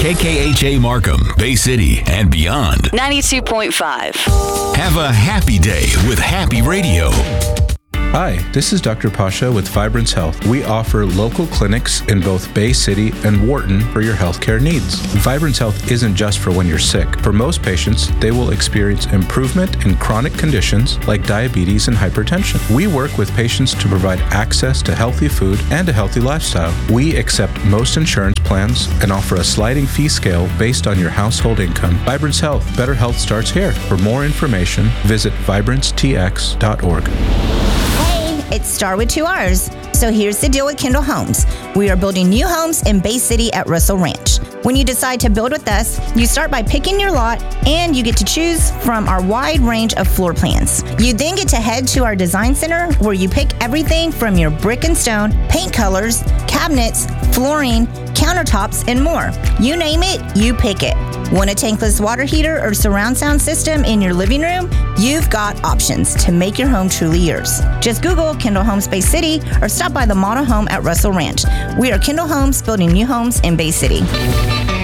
KKHA Markham, Bay City, and beyond. 92.5. Have a happy day with Happy Radio. Hi, this is Dr. Pasha with Vibrance Health. We offer local clinics in both Bay City and Wharton for your healthcare needs. Vibrance Health isn't just for when you're sick. For most patients, they will experience improvement in chronic conditions like diabetes and hypertension. We work with patients to provide access to healthy food and a healthy lifestyle. We accept most insurance plans and offer a sliding fee scale based on your household income. Vibrance Health, better health starts here. For more information, visit vibranceTX.org. It's Star with 2 R's. So here's the deal with Kendall Homes. We are building new homes in Bay City at Russell Ranch. When you decide to build with us, you start by picking your lot and you get to choose from our wide range of floor plans. You then get to head to our design center where you pick everything from your brick and stone, paint colors, cabinets, flooring, countertops, and more. You name it, you pick it. Want a tankless water heater or surround sound system in your living room? You've got options to make your home truly yours. Just Google Kendall Homes Bay City or stop by the model home at Russell Ranch. We are Kendall Homes, building new homes in Bay City.